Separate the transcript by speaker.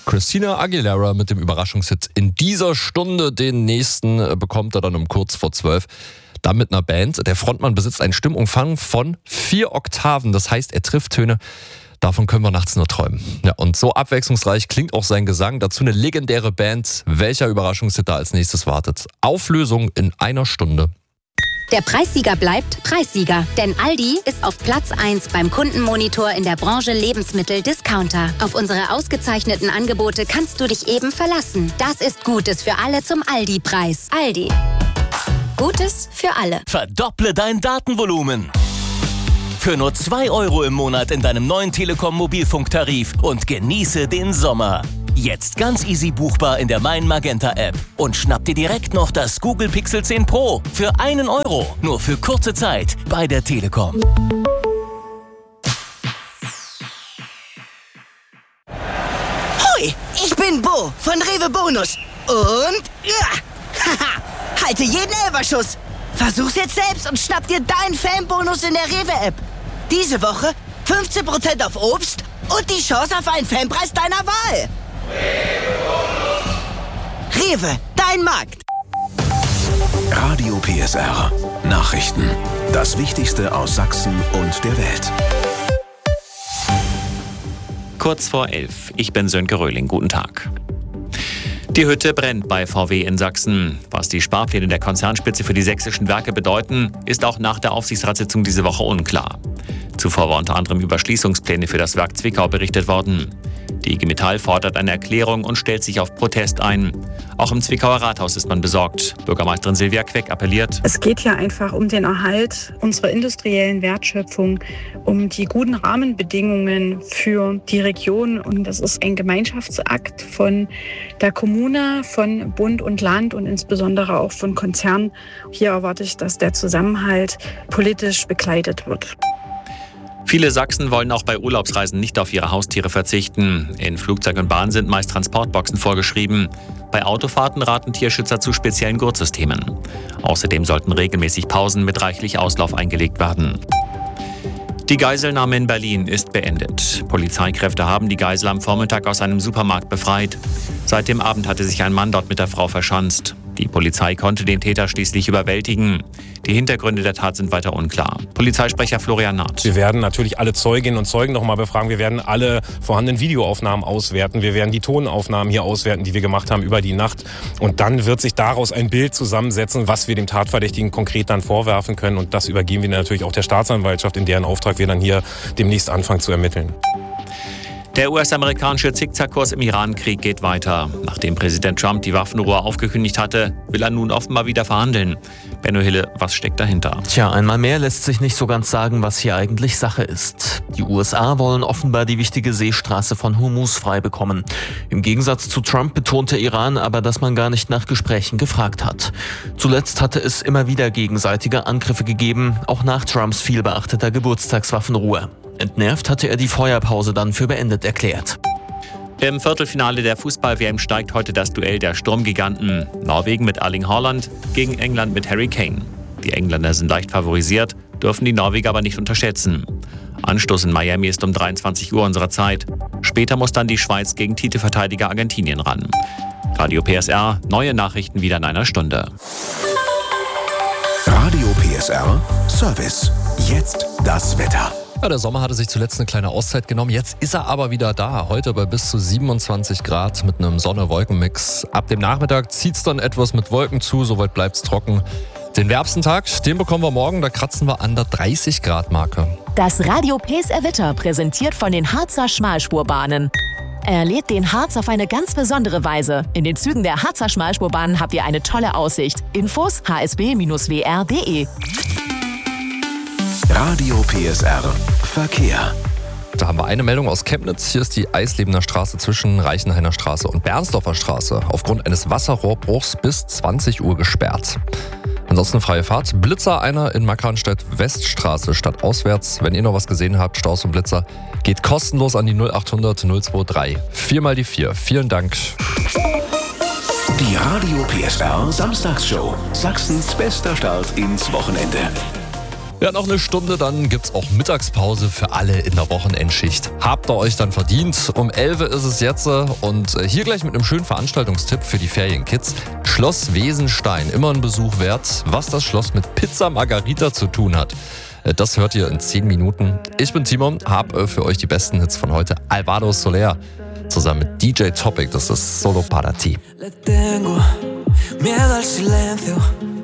Speaker 1: Christina Aguilera mit dem Überraschungshit In dieser Stunde. Den nächsten bekommt er dann um kurz vor 12. Dann mit einer Band. Der Frontmann besitzt einen Stimmumfang von 4 Oktaven. Das heißt, er trifft Töne. Davon können wir nachts nur träumen. Ja, und so abwechslungsreich klingt auch sein Gesang. Dazu eine legendäre Band. Welcher Überraschungshit da als nächstes wartet? Auflösung in einer Stunde.
Speaker 2: Der Preissieger bleibt Preissieger, denn Aldi ist auf Platz 1 beim Kundenmonitor in der Branche Lebensmittel-Discounter. Auf unsere ausgezeichneten Angebote kannst du dich eben verlassen. Das ist Gutes für alle zum Aldi-Preis. Aldi. Gutes für alle.
Speaker 3: Verdopple dein Datenvolumen. Für nur 2 € im Monat in deinem neuen Telekom-Mobilfunktarif und genieße den Sommer. Jetzt ganz easy buchbar in der Mein Magenta App. Und schnapp dir direkt noch das Google Pixel 10 Pro für 1 €. Nur für kurze Zeit bei der Telekom.
Speaker 4: Hoi, ich bin Bo von Rewe Bonus. Und halte jeden Elferschuss. Versuch's jetzt selbst und schnapp dir deinen Fanbonus in der Rewe-App. Diese Woche 15% auf Obst und die Chance auf einen Fanpreis deiner Wahl. Rewe, dein Markt.
Speaker 5: Radio PSR. Nachrichten. Das Wichtigste aus Sachsen und der Welt.
Speaker 6: Kurz vor 11. Ich bin Sönke Röhling. Guten Tag. Die Hütte brennt bei VW in Sachsen. Was die Sparpläne der Konzernspitze für die sächsischen Werke bedeuten, ist auch nach der Aufsichtsratssitzung diese Woche unklar. Zuvor war unter anderem über Schließungspläne für das Werk Zwickau berichtet worden. Die IG Metall fordert eine Erklärung und stellt sich auf Protest ein. Auch im Zwickauer Rathaus ist man besorgt. Bürgermeisterin Silvia Queck appelliert.
Speaker 7: Es geht ja einfach um den Erhalt unserer industriellen Wertschöpfung, um die guten Rahmenbedingungen für die Region. Und das ist ein Gemeinschaftsakt von der Kommune, von Bund und Land und insbesondere auch von Konzernen. Hier erwarte ich, dass der Zusammenhalt politisch begleitet wird.
Speaker 6: Viele Sachsen wollen auch bei Urlaubsreisen nicht auf ihre Haustiere verzichten. In Flugzeug und Bahn sind meist Transportboxen vorgeschrieben. Bei Autofahrten raten Tierschützer zu speziellen Gurtsystemen. Außerdem sollten regelmäßig Pausen mit reichlich Auslauf eingelegt werden. Die Geiselnahme in Berlin ist beendet. Polizeikräfte haben die Geisel am Vormittag aus einem Supermarkt befreit. Seit dem Abend hatte sich ein Mann dort mit der Frau verschanzt. Die Polizei konnte den Täter schließlich überwältigen. Die Hintergründe der Tat sind weiter unklar. Polizeisprecher Florian Naht.
Speaker 8: Wir werden natürlich alle Zeuginnen und Zeugen noch mal befragen. Wir werden alle vorhandenen Videoaufnahmen auswerten. Wir werden die Tonaufnahmen hier auswerten, die wir gemacht haben über die Nacht. Und dann wird sich daraus ein Bild zusammensetzen, was wir dem Tatverdächtigen konkret dann vorwerfen können. Und das übergeben wir natürlich auch der Staatsanwaltschaft, in deren Auftrag wir dann hier demnächst anfangen zu ermitteln.
Speaker 6: Der US-amerikanische Zickzackkurs im Iran-Krieg geht weiter. Nachdem Präsident Trump die Waffenruhe aufgekündigt hatte, will er nun offenbar wieder verhandeln. Benno Hille, was steckt dahinter?
Speaker 9: Tja, einmal mehr lässt sich nicht so ganz sagen, was hier eigentlich Sache ist. Die USA wollen offenbar die wichtige Seestraße von Hormuz frei bekommen. Im Gegensatz zu Trump betonte Iran aber, dass man gar nicht nach Gesprächen gefragt hat. Zuletzt hatte es immer wieder gegenseitige Angriffe gegeben, auch nach Trumps vielbeachteter Geburtstagswaffenruhe. Entnervt hatte er die Feuerpause dann für beendet erklärt.
Speaker 6: Im Viertelfinale der Fußball-WM steigt heute das Duell der Sturmgiganten. Norwegen mit Erling Haaland gegen England mit Harry Kane. Die Engländer sind leicht favorisiert, dürfen die Norweger aber nicht unterschätzen. Anstoß in Miami ist um 23 Uhr unserer Zeit. Später muss dann die Schweiz gegen Titelverteidiger Argentinien ran. Radio PSR, neue Nachrichten wieder in einer Stunde.
Speaker 5: Radio PSR Service. Jetzt das Wetter.
Speaker 1: Ja, der Sommer hatte sich zuletzt eine kleine Auszeit genommen. Jetzt ist er aber wieder da. Heute bei bis zu 27 Grad mit einem Sonne-Wolken-Mix. Ab dem Nachmittag zieht es dann etwas mit Wolken zu. Soweit bleibt es trocken. Den wärmsten Tag, den bekommen wir morgen. Da kratzen wir an der 30-Grad-Marke.
Speaker 10: Das Radio PSR Wetter präsentiert von den Harzer Schmalspurbahnen. Erlebt den Harz auf eine ganz besondere Weise. In den Zügen der Harzer Schmalspurbahnen habt ihr eine tolle Aussicht. Infos hsb-wr.de.
Speaker 5: Radio PSR Verkehr.
Speaker 1: Da haben wir eine Meldung aus Chemnitz. Hier ist die Eislebener Straße zwischen Reichenhainer Straße und Bernsdorfer Straße aufgrund eines Wasserrohrbruchs bis 20 Uhr gesperrt. Ansonsten freie Fahrt. Blitzer einer in Markranstädt Weststraße stadtauswärts. Wenn ihr noch was gesehen habt, Staus und Blitzer, geht kostenlos an die 0800 023. 4 mal die 4. Vielen Dank.
Speaker 5: Die Radio PSR Samstagsshow. Sachsens bester Start ins Wochenende.
Speaker 1: Ja, noch eine Stunde, dann gibt's auch Mittagspause für alle in der Wochenendschicht. Habt ihr euch dann verdient. Um 11 ist es jetzt und hier gleich mit einem schönen Veranstaltungstipp für die Ferienkids. Schloss Wesenstein, immer ein Besuch wert. Was das Schloss mit Pizza Margharita zu tun hat, das hört ihr in 10 Minuten. Ich bin Timon, hab für euch die besten Hits von heute. Alvaro Soler zusammen mit DJ Topic, das ist Solo para ti.
Speaker 11: Le tengo miedo al silencio.